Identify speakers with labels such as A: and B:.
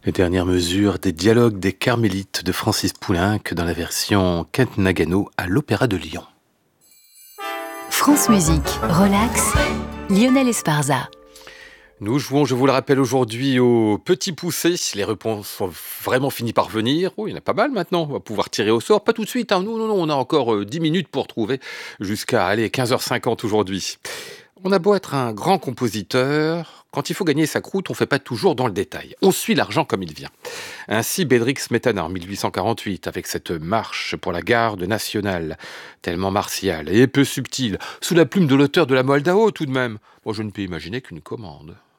A: Les dernières mesures des dialogues des Carmélites de Francis Poulenc dans la version Kent Nagano à l'Opéra de Lyon.
B: France Musique, relax, Lionel Esparza.
A: Nous jouons, je vous le rappelle, aujourd'hui au petit poussé. Les réponses sont vraiment finies par venir. Oh, il y en a pas mal maintenant. On va pouvoir tirer au sort. Pas tout de suite. Non, on a encore 10 minutes pour trouver jusqu'à 15h50 aujourd'hui. On a beau être un grand compositeur, quand il faut gagner sa croûte, on ne fait pas toujours dans le détail. On suit l'argent comme il vient. Ainsi, Bedřich Smetana en 1848, avec cette marche pour la garde nationale, tellement martiale et peu subtile, sous la plume de l'auteur de la Moldao tout de même. Moi, je ne peux imaginer qu'une commande.